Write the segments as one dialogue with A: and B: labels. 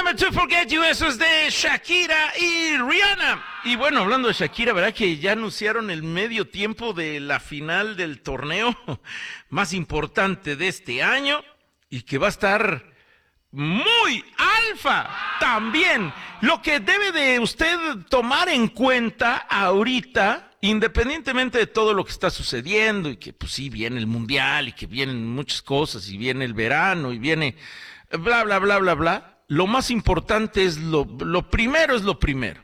A: Never to Forget You, eso es de Shakira y Rihanna. Y bueno, hablando de Shakira, ¿verdad que ya anunciaron el medio tiempo de la final del torneo más importante de este año? Y que va a estar muy alfa también. Lo que debe de usted tomar en cuenta ahorita, independientemente de todo lo que está sucediendo, y que pues sí, viene el mundial, y que vienen muchas cosas, y viene el verano, y viene bla, bla, bla, bla, bla. Lo más importante es lo primero es lo primero.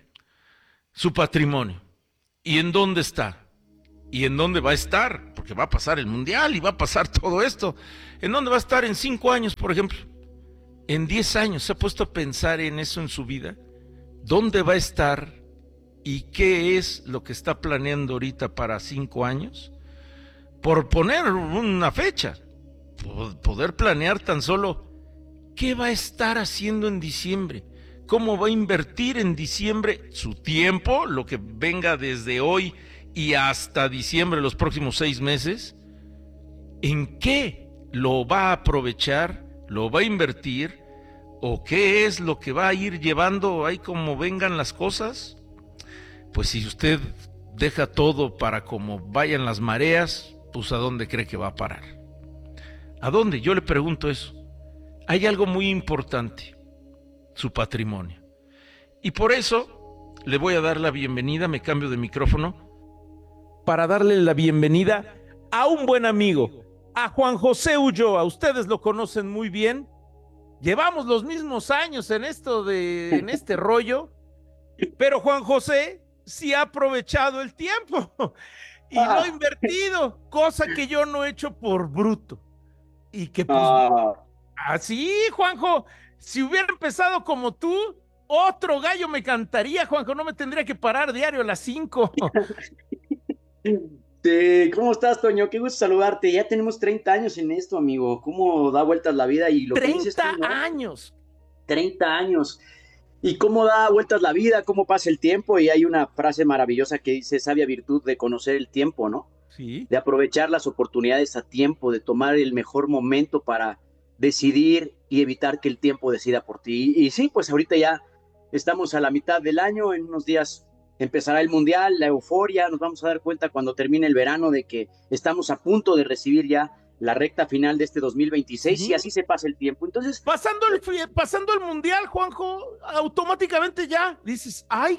A: Su patrimonio. ¿Y en dónde está? ¿Y en dónde va a estar? Porque va a pasar el mundial y va a pasar todo esto. ¿En dónde va a estar en 5 años, por ejemplo? En 10 años. ¿Se ha puesto a pensar en eso en su vida? ¿Dónde va a estar? ¿Y qué es lo que está planeando ahorita para 5 años? Por poner una fecha. Poder planear tan solo ¿qué va a estar haciendo en diciembre? ¿Cómo va a invertir en diciembre su tiempo, lo que venga desde hoy y hasta diciembre, los próximos 6 meses? ¿En qué lo va a aprovechar? ¿Lo va a invertir? ¿O qué es lo que va a ir llevando ahí como vengan las cosas? Pues si usted deja todo para como vayan las mareas, pues ¿a dónde cree que va a parar? ¿A dónde? Yo le pregunto eso. Hay algo muy importante, su patrimonio. Y por eso le voy a dar la bienvenida, me cambio de micrófono, para darle la bienvenida a un buen amigo, a Juan José Ulloa. Ustedes lo conocen muy bien. Llevamos los mismos años en este rollo, pero Juan José sí ha aprovechado el tiempo y lo ha invertido, cosa que yo no he hecho por bruto. Y que pues así, Juanjo, si hubiera empezado como tú, otro gallo me cantaría, Juanjo, no me tendría que parar diario a las 5.
B: Sí, ¿cómo estás, Toño? Qué gusto saludarte. Ya tenemos 30 años en esto, amigo. ¿Cómo da vueltas la vida? Y lo que dices tú,
A: 30
B: ¿no?
A: años.
B: 30 años. ¿Y cómo da vueltas la vida? ¿Cómo pasa el tiempo? Y hay una frase maravillosa que dice, sabia virtud de conocer el tiempo, ¿no?
A: Sí.
B: De aprovechar las oportunidades a tiempo, de tomar el mejor momento para decidir y evitar que el tiempo decida por ti. Y sí, pues ahorita ya estamos a la mitad del año, en unos días empezará el mundial, la euforia, nos vamos a dar cuenta cuando termine el verano de que estamos a punto de recibir ya la recta final de este 2026 y
A: Sí.
B: así se pasa el tiempo. Entonces,
A: Pasando el mundial, Juanjo, automáticamente ya dices, ay,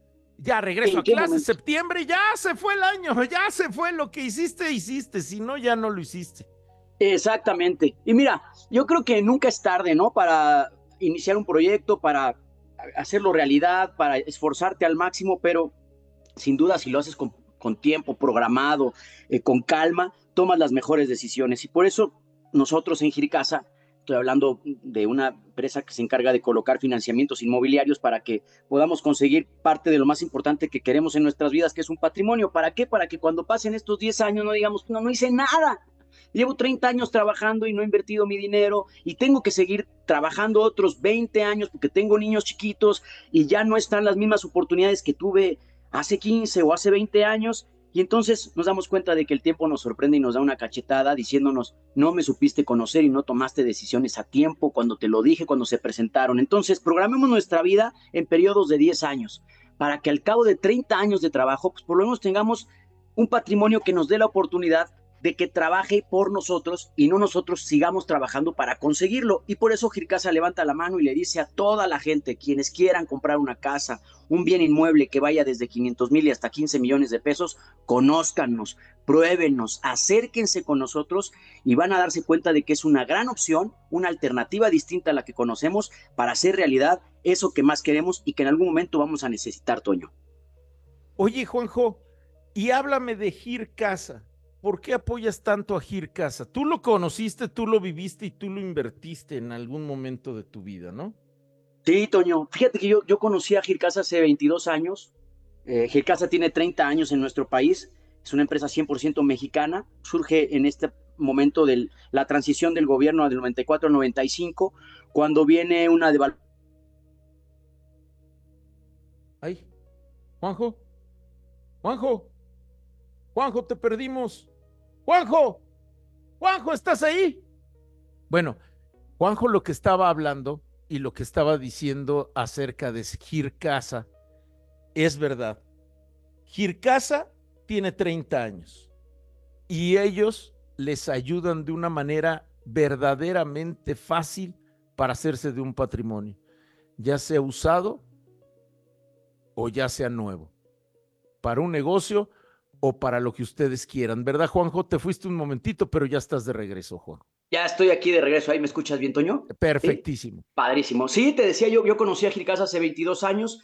A: ya regreso
B: ¿en
A: a
B: qué
A: clase,
B: momento?
A: septiembre, ya se fue el año, ya se fue lo que hiciste, si no, ya no lo hiciste.
B: Exactamente. Y mira, yo creo que nunca es tarde, ¿no? Para iniciar un proyecto, para hacerlo realidad, para esforzarte al máximo, pero sin duda si lo haces con tiempo programado, con calma, tomas las mejores decisiones. Y por eso nosotros en Giricasa, estoy hablando de una empresa que se encarga de colocar financiamientos inmobiliarios para que podamos conseguir parte de lo más importante que queremos en nuestras vidas, que es un patrimonio. ¿Para qué? Para que cuando pasen estos 10 años no digamos, no, no hice nada. Llevo 30 años trabajando y no he invertido mi dinero y tengo que seguir trabajando otros 20 años porque tengo niños chiquitos y ya no están las mismas oportunidades que tuve hace 15 o hace 20 años. Y entonces nos damos cuenta de que el tiempo nos sorprende y nos da una cachetada diciéndonos, no me supiste conocer y no tomaste decisiones a tiempo cuando te lo dije, cuando se presentaron. Entonces, programemos nuestra vida en periodos de 10 años para que al cabo de 30 años de trabajo, pues por lo menos tengamos un patrimonio que nos dé la oportunidad de que trabaje por nosotros y no nosotros sigamos trabajando para conseguirlo. Y por eso Gircasa levanta la mano y le dice a toda la gente, quienes quieran comprar una casa, un bien inmueble que vaya desde 500,000 y hasta 15 millones de pesos, conózcanos, pruébenos, acérquense con nosotros y van a darse cuenta de que es una gran opción, una alternativa distinta a la que conocemos para hacer realidad eso que más queremos y que en algún momento vamos a necesitar, Toño.
A: Oye, Juanjo, y háblame de Gircasa. ¿Por qué apoyas tanto a Gircasa? Tú lo conociste, tú lo viviste y tú lo invertiste en algún momento de tu vida, ¿no?
B: Sí, Toño, fíjate que yo conocí a Gircasa hace 22 años. Gircasa tiene 30 años en nuestro país. Es una empresa 100% mexicana. Surge en este momento de la transición del gobierno del 94 al 95, cuando viene una devaluación.
A: Ay, Juanjo, Juanjo, Juanjo, te perdimos. Juanjo, Juanjo, ¿estás ahí? Bueno, Juanjo lo que estaba hablando y lo que estaba diciendo acerca de Gircasa es verdad. Gircasa tiene 30 años y ellos les ayudan de una manera verdaderamente fácil para hacerse de un patrimonio, ya sea usado o ya sea nuevo, para un negocio o para lo que ustedes quieran. ¿Verdad, Juanjo? Te fuiste un momentito, pero ya estás de regreso, Juan.
B: Ya estoy aquí de regreso. ¿Ahí me escuchas bien, Toño?
A: Perfectísimo.
B: ¿Sí? Padrísimo. Sí, te decía yo conocí a Gircasa hace 22 años.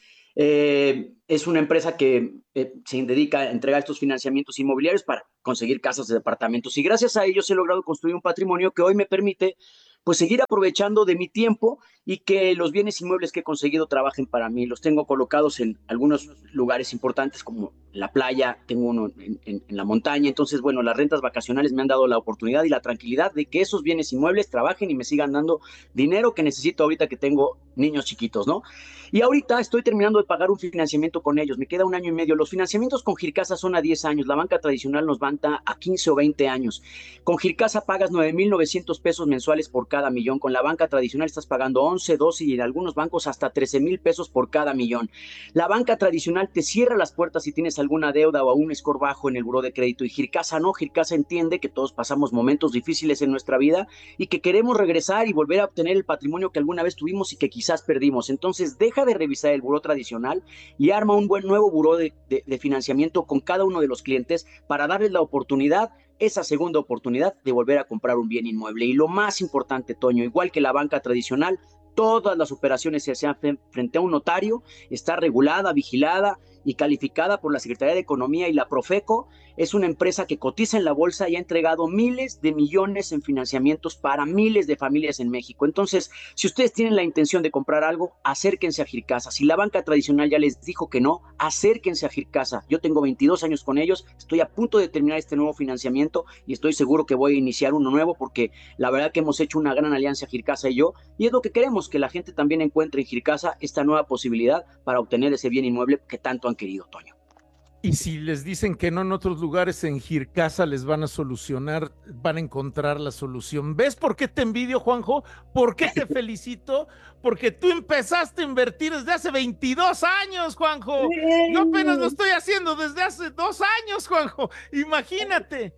B: Es una empresa que se dedica a entregar estos financiamientos inmobiliarios para conseguir casas de departamentos. Y gracias a ellos he logrado construir un patrimonio que hoy me permite pues seguir aprovechando de mi tiempo y que los bienes inmuebles que he conseguido trabajen para mí. Los tengo colocados en algunos lugares importantes como la playa, tengo uno en la montaña. Entonces, bueno, las rentas vacacionales me han dado la oportunidad y la tranquilidad de que esos bienes inmuebles trabajen y me sigan dando dinero que necesito ahorita que tengo niños chiquitos, ¿no? Y ahorita estoy terminando de pagar un financiamiento con ellos, me queda 1 año y medio. Los financiamientos con Gircasa son a 10 años, la banca tradicional nos manda a 15 o 20 años. Con Gircasa pagas 9,900 pesos mensuales por cada millón, con la banca tradicional estás pagando 11, 12 y en algunos bancos hasta 13,000 pesos por cada millón. La banca tradicional te cierra las puertas si tienes alguna deuda o un score bajo en el buró de crédito, y Gircasa no. Gircasa entiende que todos pasamos momentos difíciles en nuestra vida y que queremos regresar y volver a obtener el patrimonio que alguna vez tuvimos y que quizás perdimos. Entonces deja de revisar el buró tradicional y arma un buen nuevo buró de financiamiento con cada uno de los clientes para darles la oportunidad, esa segunda oportunidad de volver a comprar un bien inmueble. Y lo más importante, Toño, igual que la banca tradicional, todas las operaciones se hacen frente a un notario, está regulada, vigilada y calificada por la Secretaría de Economía y la Profeco. Es una empresa que cotiza en la bolsa y ha entregado miles de millones en financiamientos para miles de familias en México. Entonces, si ustedes tienen la intención de comprar algo, acérquense a Gircasa. Si la banca tradicional ya les dijo que no, acérquense a Gircasa. Yo tengo 22 años con ellos, estoy a punto de terminar este nuevo financiamiento y estoy seguro que voy a iniciar uno nuevo porque la verdad que hemos hecho una gran alianza Gircasa y yo, y es lo que queremos, que la gente también encuentre en Gircasa esta nueva posibilidad para obtener ese bien inmueble que tanto han querido, Toño.
A: Y si les dicen que no en otros lugares, en Gircasa les van a solucionar, van a encontrar la solución. ¿Ves por qué te envidio, Juanjo? ¿Por qué te felicito? Porque tú empezaste a invertir desde hace 22 años, Juanjo. Yo apenas lo estoy haciendo desde hace 2 años, Juanjo. Imagínate.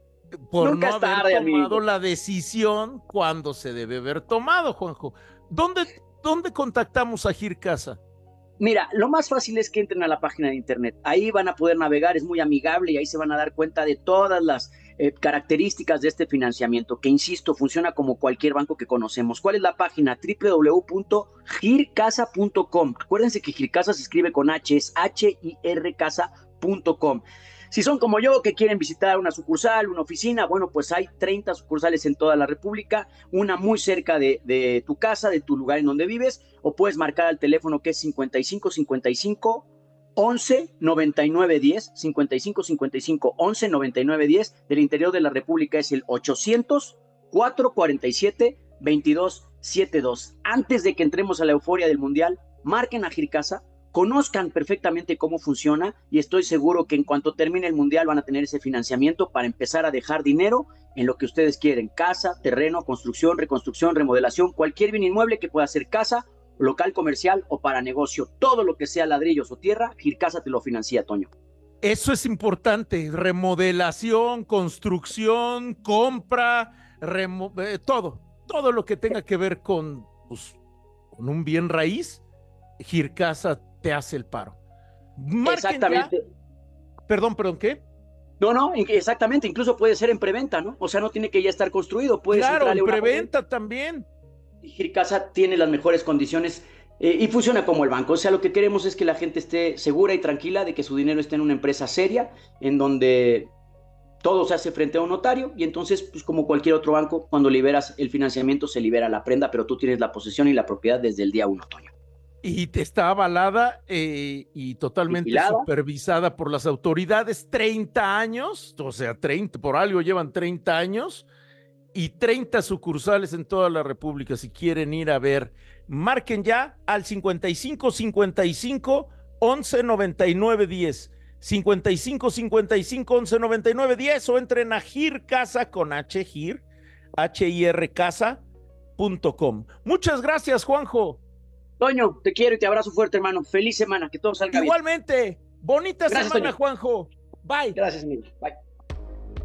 A: Por
B: Nunca
A: no
B: es
A: haber
B: tarde,
A: tomado
B: amigo.
A: la decisión cuando se debe haber tomado, Juanjo. ¿Dónde contactamos a Gircasa?
B: Mira, lo más fácil es que entren a la página de internet. Ahí van a poder navegar, es muy amigable y ahí se van a dar cuenta de todas las características de este financiamiento, que insisto, funciona como cualquier banco que conocemos. ¿Cuál es la página? www.gircasa.com. Acuérdense que Gircasa se escribe con H, es HIRCasa.com. Si son como yo, que quieren visitar una sucursal, una oficina, bueno, pues hay 30 sucursales en toda la República, una muy cerca de tu casa, de tu lugar en donde vives, o puedes marcar al teléfono que es 5555 11 99 10, 55 55 11 99 10, del interior de la República es el 800 447 2272. Antes de que entremos a la euforia del Mundial, marquen a Gircasa, conozcan perfectamente cómo funciona y estoy seguro que en cuanto termine el Mundial van a tener ese financiamiento para empezar a dejar dinero en lo que ustedes quieren: casa, terreno, construcción, reconstrucción, remodelación, cualquier bien inmueble que pueda ser casa, local comercial o para negocio. Todo lo que sea ladrillos o tierra, Gircasa te lo financia, Toño.
A: Eso es importante: remodelación, construcción, compra, todo lo que tenga que ver pues, con un bien raíz. Gircasa te hace el paro. Marquen
B: Exactamente.
A: ya. Perdón, ¿qué?
B: No, exactamente. Incluso puede ser en preventa, ¿no? O sea, no tiene que ya estar construido. Puedes
A: Claro,
B: entrarle
A: en
B: una
A: preventa también.
B: Gircasa tiene las mejores condiciones y funciona como el banco. O sea, lo que queremos es que la gente esté segura y tranquila de que su dinero esté en una empresa seria, en donde todo se hace frente a un notario, y entonces, pues como cualquier otro banco, cuando liberas el financiamiento se libera la prenda, pero tú tienes la posesión y la propiedad desde el día 1, Toño.
A: Y está avalada y totalmente
B: Vigilada.
A: supervisada por las autoridades. 30 años, o sea, 30, por algo llevan 30 años, y 30 sucursales en toda la República. Si quieren ir a ver, marquen ya al 55 55 11 99 10, 55 55 11 99 10, o entren a Gircasa con H, HIR Casa.com, shakira.com. Muchas gracias, Juanjo.
B: Toño, te quiero y te abrazo fuerte, hermano. Feliz semana, que todo salga
A: Igualmente, bonita
B: Gracias,
A: semana,
B: Toño.
A: Juanjo. Bye.
B: bien. Gracias, amigo. Bye.